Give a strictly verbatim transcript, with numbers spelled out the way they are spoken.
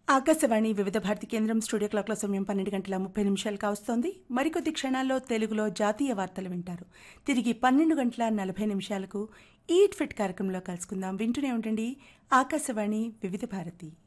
ఆకాశవాణి వివిధ భారతి కేంద్రం స్టూడియో క్లాక్ల సమయం పన్నెండు గంటల ముప్పై నిమిషాలు కావస్తోంది. మరికొద్ది క్షణాల్లో తెలుగులో జాతీయ వార్తలు వింటారు. తిరిగి పన్నెండు గంటల నలభై నిమిషాలకు ఈట్ ఫిట్ కార్యక్రమంలో కలుసుకుందాం. వింటూనే ఉండండి ఆకాశవాణి వివిధ భారతి.